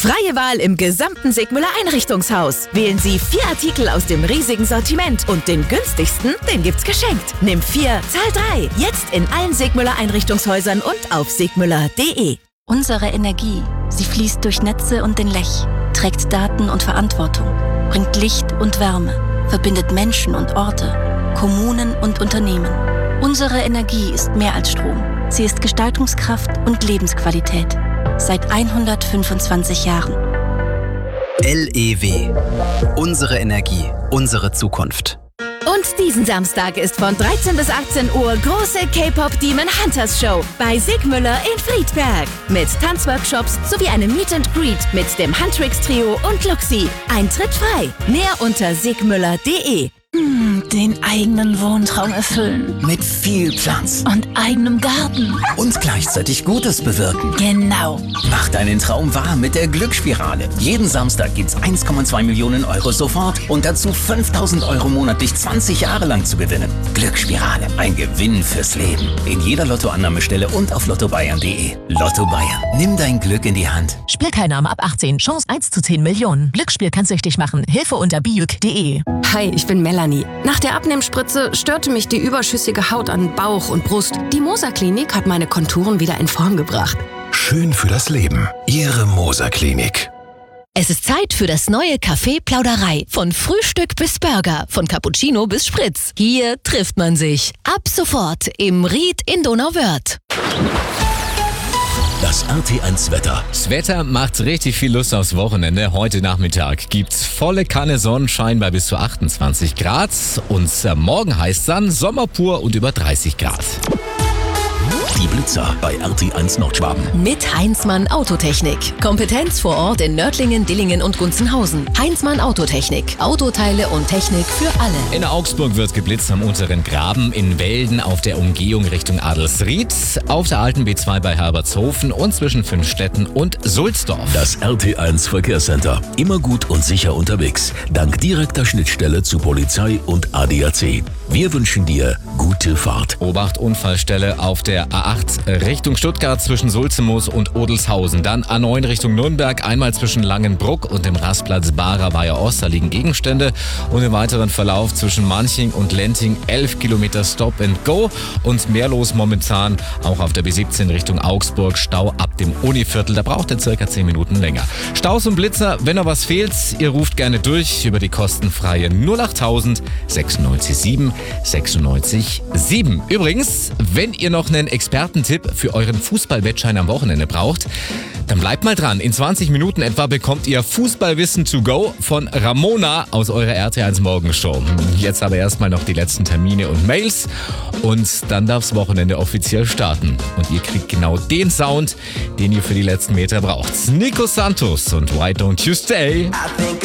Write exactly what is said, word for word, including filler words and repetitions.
Freie Wahl im gesamten Sigmüller Einrichtungshaus. Wählen Sie vier Artikel aus dem riesigen Sortiment und den günstigsten, den gibt's geschenkt. Nimm vier, zahl drei. Jetzt in allen Sigmüller Einrichtungshäusern und auf sigmüller punkt de. Unsere Energie, sie fließt durch Netze und den Lech, trägt Daten und Verantwortung, bringt Licht und Wärme, verbindet Menschen und Orte, Kommunen und Unternehmen. Unsere Energie ist mehr als Strom. Sie ist Gestaltungskraft und Lebensqualität. Seit hundertfünfundzwanzig Jahren. L E W. Unsere Energie, unsere Zukunft. Und diesen Samstag ist von dreizehn bis achtzehn Uhr große K-Pop Demon Hunters Show bei Sigmüller in Friedberg. Mit Tanzworkshops sowie einem Meet and Greet mit dem Huntrix Trio und Luxi. Eintritt frei. Mehr unter sigmüller punkt de. Hm, den eigenen Wohntraum erfüllen. Mit viel Platz. Und eigenem Garten. Und gleichzeitig Gutes bewirken. Genau. Mach deinen Traum wahr mit der Glücksspirale. Jeden Samstag gibt's eins Komma zwei Millionen Euro sofort und dazu fünftausend Euro monatlich zwanzig Jahre lang zu gewinnen. Glücksspirale, ein Gewinn fürs Leben. In jeder Lottoannahmestelle und auf lotto bayern punkt de. Lotto Bayern, nimm dein Glück in die Hand. Spielteilnahme ab achtzehn, Chance eins zu zehn Millionen. Glücksspiel kann süchtig machen. Hilfe unter biuk punkt de. Hi, ich bin Melanie. Nach der Abnehmspritze störte mich die überschüssige Haut an Bauch und Brust. Die Moser Klinik hat meine Konturen wieder in Form gebracht. Schön für das Leben. Ihre Moser Klinik. Es ist Zeit für das neue Café Plauderei. Von Frühstück bis Burger, von Cappuccino bis Spritz. Hier trifft man sich. Ab sofort im Ried in Donauwörth. Das R T eins Wetter. Das Wetter macht richtig viel Lust aufs Wochenende. Heute Nachmittag gibt's volle Kanne Sonnenschein bei bis zu achtundzwanzig Grad. Und morgen heißt dann Sommer pur und über dreißig Grad. Die Blitzer bei R T eins Nordschwaben. Mit Heinzmann Autotechnik. Kompetenz vor Ort in Nördlingen, Dillingen und Gunzenhausen. Heinzmann Autotechnik. Autoteile und Technik für alle. In Augsburg wird geblitzt am unteren Graben, in Welden auf der Umgehung Richtung Adelsried, auf der alten B zwei bei Herbertshofen und zwischen Fünfstetten und Sulzdorf. Das R T eins Verkehrscenter. Immer gut und sicher unterwegs. Dank direkter Schnittstelle zu Polizei und A D A C. Wir wünschen dir gute Fahrt. Obacht, Unfallstelle auf der A acht Richtung Stuttgart zwischen Sulzemoos und Odelshausen. Dann A neun Richtung Nürnberg, einmal zwischen Langenbruck und dem Rastplatz Barer Weiher Ost. Da liegen Gegenstände. Und im weiteren Verlauf zwischen Manching und Lenting elf Kilometer Stop and Go. Und mehr los momentan auch auf der B siebzehn Richtung Augsburg. Stau ab dem Univiertel. Da braucht ihr circa zehn Minuten länger. Staus und Blitzer, wenn noch was fehlt, ihr ruft gerne durch über die kostenfreie null achttausend sechsundneunzig sieben sechsundneunzig sieben. Übrigens, wenn ihr noch einen Expertentipp für euren Fußballwettschein am Wochenende braucht, dann bleibt mal dran. In zwanzig Minuten etwa bekommt ihr Fußballwissen to go von Ramona aus eurer R T eins Morgenshow. Jetzt aber erstmal noch die letzten Termine und Mails und dann darf's Wochenende offiziell starten. Und ihr kriegt genau den Sound, den ihr für die letzten Meter braucht. Nico Santos und Why Don't You Stay?